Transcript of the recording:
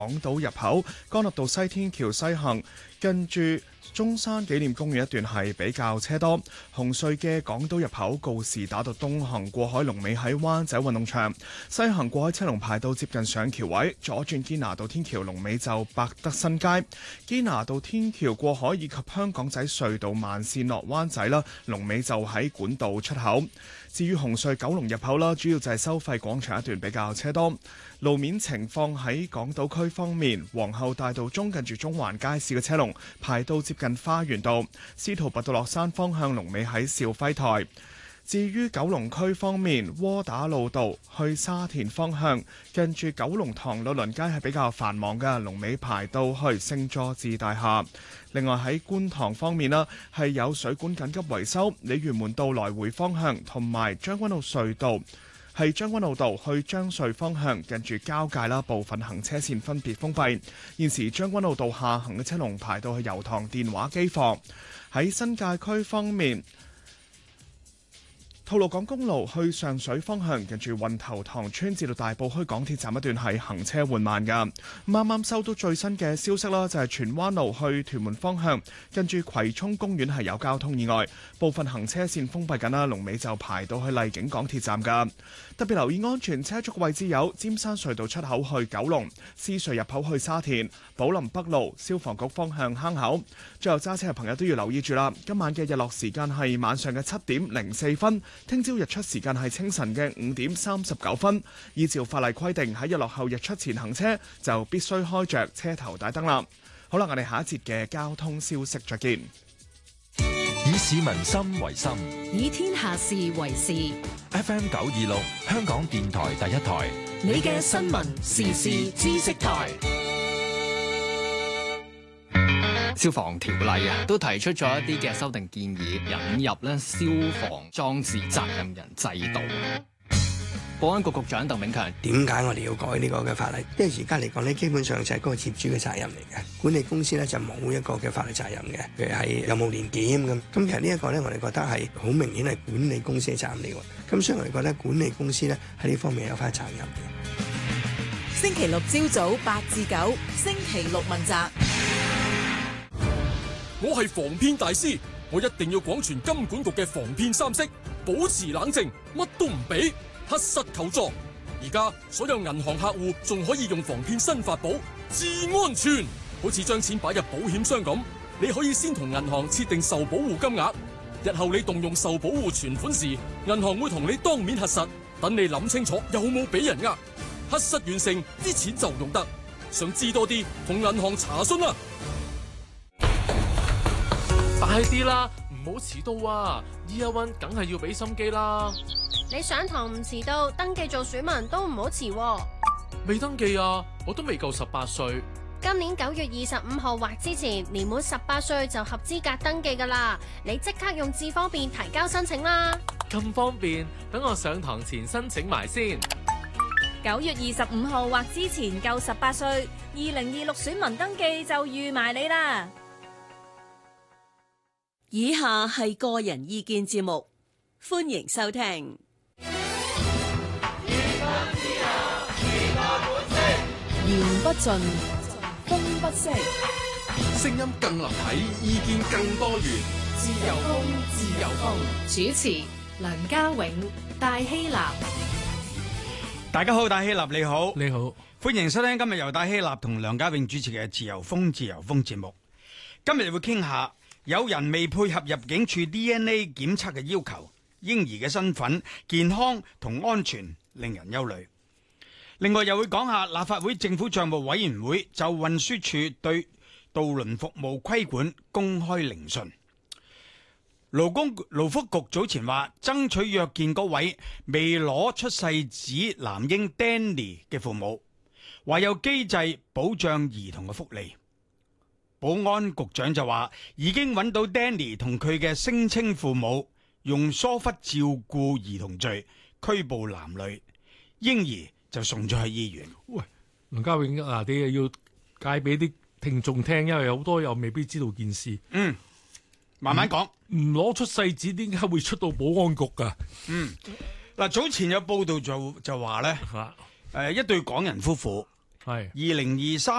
港島入口干諾道西天橋西行，跟住中山紀念公園一段係比較車多。紅隧嘅港島入口告士打道東行過海龍尾喺灣仔運動場，西行過海車龍排到接近上橋位，左轉堅拿道天橋龍尾就百德新街。堅拿道天橋過海以及香港仔隧道慢線落灣仔啦，龍尾就喺管道出口。至於紅隧九龍入口啦，主要就係收費廣場一段比較車多。路面情況喺港島區方面，皇后大道中近住中環街市嘅車龍排到接近花園道，司徒拔道落山方向龍尾喺肇輝台。至於九龍區方面，窩打老道去沙田方向，近住九龍塘律倫街係比較繁忙嘅，龍尾排到去聖佐治大廈。另外喺觀塘方面啦，係有水管緊急維修，鯉魚門道來回方向同埋將軍澳隧道係將軍澳道去將隧方向，近住交界啦，部分行車線分別封閉。現時將軍澳道下行嘅車龍排到去油塘電話機房。喺新界區方面，吐露港公路去上水方向，近住運頭塘村至到大埔墟港鐵站一段係行車緩慢㗎。啱啱收到最新嘅消息啦，就係荃灣路去屯門方向，近住葵涌公園係有交通意外，部分行車線封閉緊啦，龍尾就排到去麗景港鐵站㗎。特別留意安全車速位置有尖山隧道出口去九龍、獅隧入口去沙田、寶林北路消防局方向坑口。最後揸車嘅朋友都要留意住啦，今晚嘅日落時間係晚上嘅7:04，聽朝日出時間係清晨嘅5:39。依照法例規定，喺日落後日出前行車就必須開着車頭大燈啦。好啦，我哋下一節嘅交通消息再見。 以市民心為心， 以天下事為事。 FM 926，香港電台第一台， 你嘅新聞時事知識台。 消防條例都提出咗一啲嘅修訂建議，引入消防裝置責任人制度。保安局局長鄧炳強， 點解我哋要改呢個嘅法例？因為而家嚟講呢，基本上就係嗰個業主嘅責任嚟嘅，管理公司呢就冇一個嘅法律責任嘅，譬如係有冇年檢咁。咁其實呢一個呢，我哋覺得係好明顯係管理公司嘅責任嚟喎。咁所以我哋覺得管理公司呢喺呢方面有翻責任嘅。 星期六朝早8至9，星期六問責。 我係防騙大師，我一定要廣傳金管局嘅防騙3式，保持冷靜，乜都唔俾，核實求助。而家所有銀行客戶仲可以用防騙新法寶，至安全。好似將錢擺入保險箱咁，你可以先同銀行設定受保護金額，日後你動用受保護存款時，銀行會同你當面核實，等你諗清楚有冇俾人呃。核實完成，啲錢就用得。想知多啲，同銀行查詢啦。 快啲啦，唔好遲到啊 ！Year One 梗係要俾心機啦。 你上堂唔遲到，登記做選民都唔好遲喎。 未登記啊，我都未夠18歲。 今年9月25號或之前，年滿18歲就合資格登記㗎啦。你即刻用智方便提交申請啦。 咁方便，等我上堂前申請埋先。 9月25號或之前夠18歲，2026選民登記就預埋你啦。 以下係個人意見節目，歡迎收聽。 言不盡，風不息， 聲音更立體，意見更多元。自由風，自由風。 主持梁家永、戴希立。 大家好，戴希立你好， 你好， 歡迎收聽今日由戴希立同梁家永主持嘅自由風節目。今日會傾下。有人未配合入境處 DNA 檢測嘅要求，嬰兒嘅身份、健康同安全令人憂慮。另外又會講下立法會政府帳目委員會就運輸署對渡輪服務規管公開聆訊。勞福局早前話爭取約見嗰位未攞出世紙男嬰 Danny 嘅父母，話有機制保障兒童嘅福利。保安局長就話已經揾到 Danny 同佢嘅聲稱父母，用疏忽照顧兒童罪拘捕男女，嬰兒就送咗去醫院。 喂，梁家永啊，你要解俾啲聽眾聽，因為好多又未必知道件事。 慢慢講。 唔攞出世紙，點解會出到保安局噶？ 嗱，早前有報道就話咧，一對港人夫婦係 2023